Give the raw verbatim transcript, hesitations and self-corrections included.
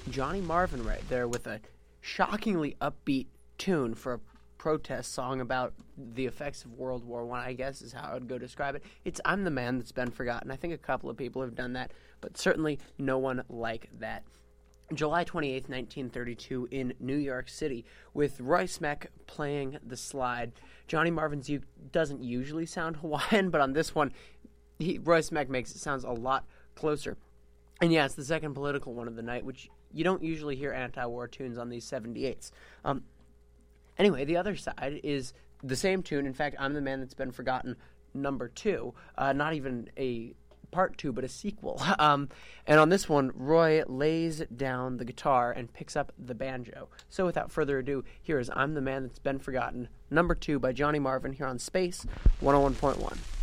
Johnny Marvin right there with a shockingly upbeat tune for a protest song about the effects of World War One, I, I guess is how I would go describe it. It's I'm the Man That's Been Forgotten. I think a couple of people have done that, but certainly no one like that. July twenty-eighth, nineteen thirty-two in New York City with Roy Smeck playing the slide. Johnny Marvin's u- doesn't usually sound Hawaiian, but on this one, he, Roy Smeck makes it sounds a lot closer. And yeah, it's the second political one of the night, which you don't usually hear anti-war tunes on these seventy-eights. Um, anyway, the other side is the same tune. In fact, I'm the Man That's Been Forgotten, number two. Uh, not even a part two, but a sequel. Um, and on this one, Roy lays down the guitar and picks up the banjo. So without further ado, here is I'm the Man That's Been Forgotten, number two by Johnny Marvin here on Space one oh one point one.